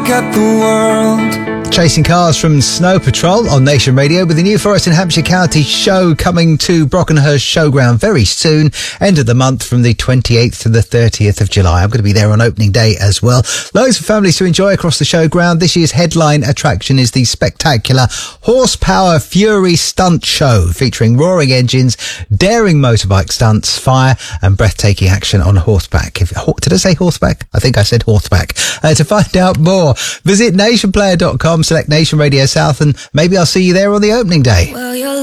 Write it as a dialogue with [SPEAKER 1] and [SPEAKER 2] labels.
[SPEAKER 1] at the world.
[SPEAKER 2] Chasing Cars from Snow Patrol on Nation Radio with the New Forest and Hampshire County show coming to Brockenhurst Showground very soon. End of the month from the 28th to the 30th of July. I'm going to be there on opening day as well. Loads of families to enjoy across the showground. This year's headline attraction is the spectacular Horsepower Fury Stunt Show, featuring roaring engines, daring motorbike stunts, fire and breathtaking action on horseback. Did I say horseback? I think I said horseback. To find out more, visit nationplayer.com, select Nation Radio South, and maybe I'll see you there on the opening day.
[SPEAKER 3] Well,